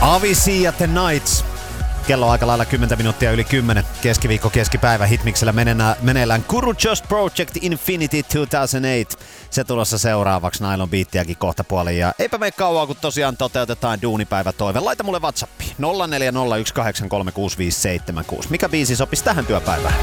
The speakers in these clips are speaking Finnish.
Avicii ja The Nights. Kello aika lailla 10 minuuttia yli 10. Keskiviikko, keskipäivä Hitmiksellä meneillään Guru Just Project Infinity 2008. Se tulossa seuraavaksi, Nylon Beattiäkin kohta puoliin. Ja eipä mene kauaa, kun tosiaan toteutetaan duunipäivä toive. Laita mulle WhatsAppiin 0401836576. Mikä biisi sopisi tähän työpäivään?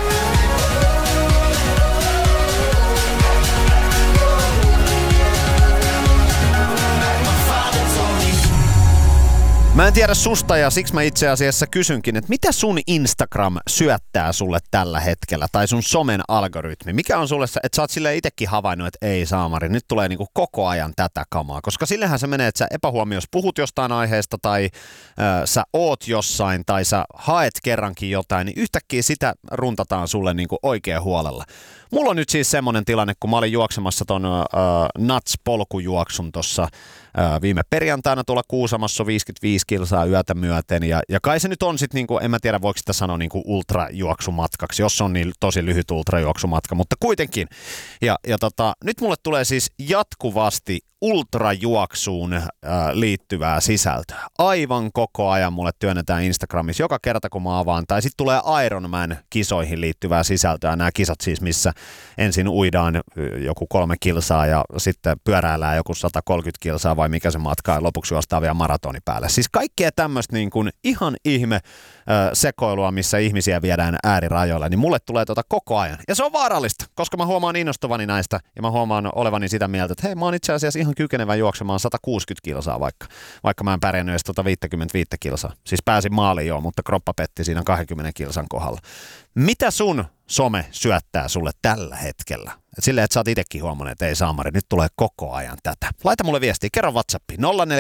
Mä en tiedä susta ja siksi mä itse asiassa kysynkin, että mitä sun Instagram syöttää sulle tällä hetkellä tai sun somen algoritmi? Mikä on sulle, että sä oot silleen itsekin havainnut, että ei saamari, nyt tulee niinku koko ajan tätä kamaa, koska sillehän se menee, että sä epähuomioissa puhut jostain aiheesta tai sä oot jossain tai sä haet kerrankin jotain, niin yhtäkkiä sitä runtataan sulle niinku oikein huolella. Mulla on nyt siis semmonen tilanne, kun mä olin juoksemassa ton Nuts-polkujuoksun tossa viime perjantaina tuolla Kuusamossa 55 kilsaa yötä myöten. Ja kai se nyt on sit niinku, en mä tiedä voiko sitä sanoa niinku ultrajuoksumatkaksi, jos on niin tosi lyhyt ultrajuoksumatka, mutta kuitenkin. Ja nyt mulle tulee siis jatkuvasti ultrajuoksuun liittyvää sisältöä. Aivan koko ajan mulle työnnetään Instagramissa joka kerta kun mä avaan. Tai sitten tulee Ironman kisoihin liittyvää sisältöä. Nämä kisat siis, missä ensin uidaan joku 3 kilsaa ja sitten pyöräillään joku 130 kilsaa vai mikä se matka ja lopuksi juostaan vielä maratoni päälle. Siis kaikkea tämmöistä niin kuin ihan ihme sekoilua, missä ihmisiä viedään äärirajoilla, niin mulle tulee koko ajan. Ja se on vaarallista, koska mä huomaan innostuvani näistä ja mä huomaan olevani sitä mieltä, että hei, mä oon itse asiassa ihan kykenevä juoksemaan 160 kilsaa vaikka mä en pärjännyt edes 55 kilsaa. Siis pääsin maaliin joo, mutta kroppa petti siinä 20 kilsan kohdalla. Mitä sun some syöttää sulle tällä hetkellä? Et silleen, että sä oot itekin huomannut, että ei saamari, nyt tulee koko ajan tätä. Laita mulle viestiä, kerro WhatsAppiin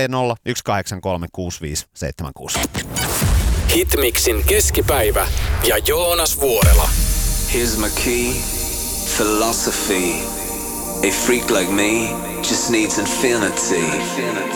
0401836576. Hitmixin keskipäivä ja Joonas Vuorela. Here's my key, philosophy. A freak like me just needs infinity.